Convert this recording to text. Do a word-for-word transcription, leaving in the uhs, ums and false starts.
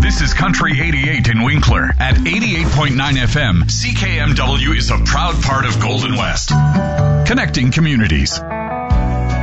This is Country eighty-eight in Winkler. At eighty-eight point nine F M, C K M W is a proud part of Golden West. Connecting communities.